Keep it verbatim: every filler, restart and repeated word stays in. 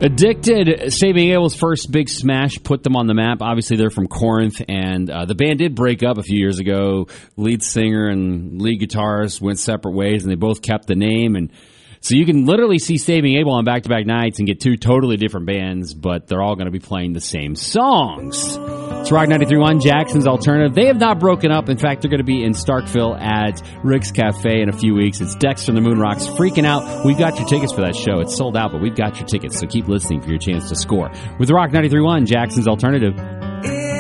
Addicted, Saving Abel's first big smash, put them on the map. Obviously, they're from Corinth, and uh, the band did break up a few years ago. Lead singer and lead guitarist went separate ways, and they both kept the name. And so you can literally see Saving Abel on back-to-back nights and get two totally different bands, but they're all going to be playing the same songs. It's Rock ninety-three point one, Jackson's Alternative. They have not broken up. In fact, they're going to be in Starkville at Rick's Cafe in a few weeks. It's Dexter and the Moon Rocks freaking out. We've got your tickets for that show. It's sold out, but we've got your tickets, so keep listening for your chance to score. With Rock ninety-three point one, Jackson's Alternative.